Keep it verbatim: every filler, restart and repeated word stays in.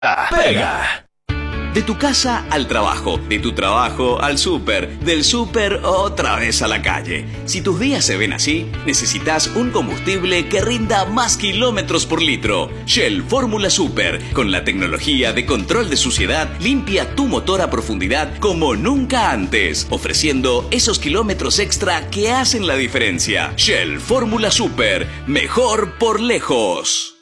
Pega. De tu casa al trabajo, de tu trabajo al súper, del súper otra vez a la calle. Si tus días se ven así, necesitas un combustible que rinda más kilómetros por litro. Shell Fórmula Super, con la tecnología de control de suciedad, limpia tu motor a profundidad como nunca antes, ofreciendo esos kilómetros extra que hacen la diferencia. Shell Fórmula Super, mejor por lejos.